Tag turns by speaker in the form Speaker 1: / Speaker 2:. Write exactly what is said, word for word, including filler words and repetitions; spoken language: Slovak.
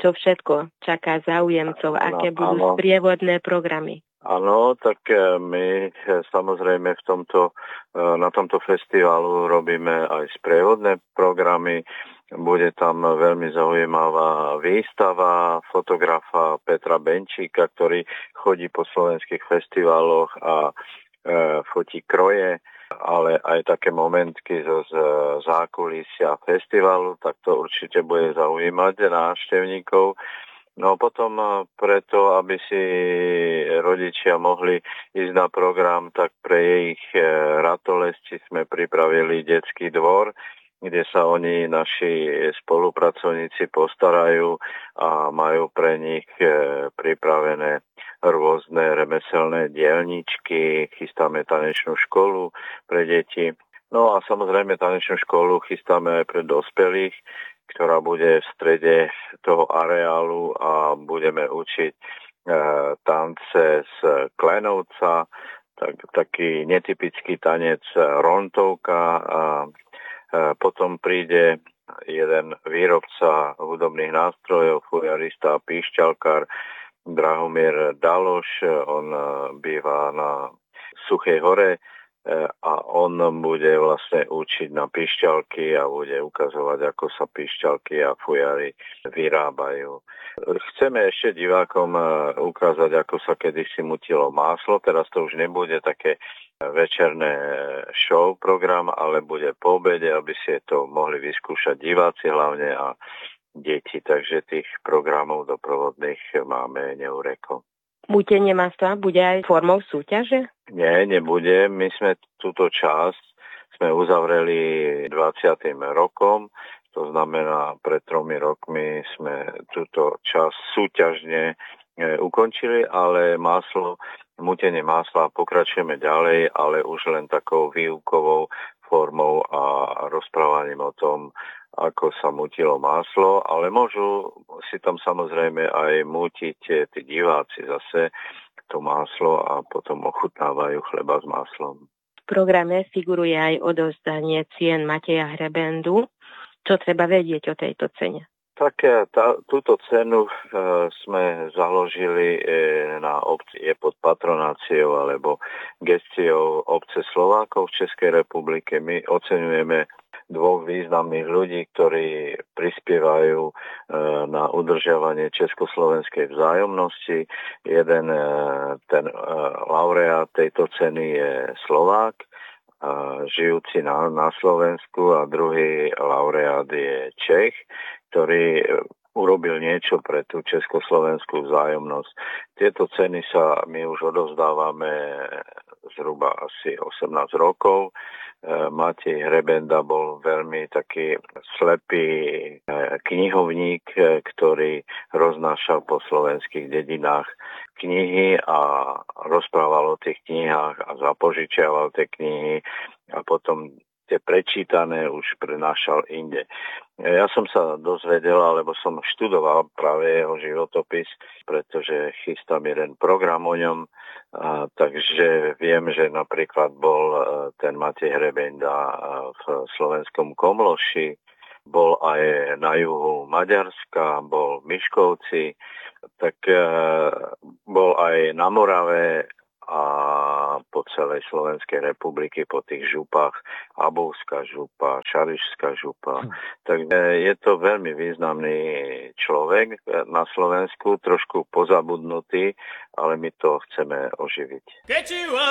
Speaker 1: čo všetko čaká záujemcov, aké budú áno. sprievodné programy.
Speaker 2: Áno, tak my samozrejme v tomto, na tomto festivalu robíme aj sprievodné programy. Bude tam veľmi zaujímavá výstava fotografa Petra Benčíka, ktorý chodí po slovenských festivaloch a e, fotí kroje, ale aj také momentky zo zákulisia festivalu, tak to určite bude zaujímať návštevníkov. No potom preto, aby si rodičia mohli ísť na program, tak pre ich ratolesti sme pripravili detský dvor, kde sa oni, naši spolupracovníci, postarajú a majú pre nich pripravené rôzne remeselné dielničky, chystáme tanečnú školu pre deti. No a samozrejme tanečnú školu chystáme aj pre dospelých, ktorá bude v strede toho areálu a budeme učiť e, tance z Klenovca, tak, taký netypický tanec rontovka a e, potom príde jeden výrobca hudobných nástrojov, fujarista a píšťalkár Drahomír Daloš, on býva na Suchej hore a on bude vlastne učiť na píšťalky a bude ukazovať, ako sa píšťalky a fujary vyrábajú. Chceme ešte divákom ukázať, ako sa kedysi mutilo máslo, teraz to už nebude také večerné show program, ale bude po obede, aby si to mohli vyskúšať diváci hlavne a deti, takže tých programov doprovodných máme neureko.
Speaker 1: Mutenie masla bude aj formou súťaže?
Speaker 2: Nie, nebude. My sme túto časť sme uzavreli dvadsiatym rokom, to znamená pred tromi rokmi sme túto časť súťažne e, ukončili, ale maslo, mutenie masla pokračujeme ďalej, ale už len takou výukovou formou a rozprávaním o tom, ako sa mutilo maslo, ale môžu si tam samozrejme aj mutiť tí diváci zase to maslo a potom ochutnávajú chleba s maslom.
Speaker 1: V programe figuruje aj odovzdanie cien Mateja Hrebendu. Čo treba vedieť o tejto cene?
Speaker 2: Tak tá, túto cenu e, sme založili e, na obci, je pod patronáciou alebo gestiou obce Slovákov v Českej republike. My oceňujeme dvoch významných ľudí, ktorí prispievajú e, na udržiavanie československej vzájomnosti. Jeden e, ten e, laureát tejto ceny je Slovák, e, žijúci na, na Slovensku, a druhý laureát je Čech, ktorý urobil niečo pre tú československú vzájomnosť. Tieto ceny sa my už odovzdávame zhruba asi osemnásť rokov. Matej Hrebenda bol veľmi taký slepý knihovník, ktorý roznášal po slovenských dedinách knihy a rozprával o tých knihách a zapožičiaval tie knihy a potom tie prečítané už prenášal inde. Ja som sa dozvedel, alebo som študoval práve jeho životopis, pretože chystám jeden program o ňom, a, takže viem, že napríklad bol ten Matej Hrebenda v slovenskom Komloši, bol aj na juhu Maďarska, bol v Miškovci, tak e, bol aj na Morave a po celej Slovenskej republiky, po tých župách, Abovská župa, Šarišská župa. Hm. Takže je to veľmi významný človek na Slovensku, trošku pozabudnutý, ale my to chceme oživiť.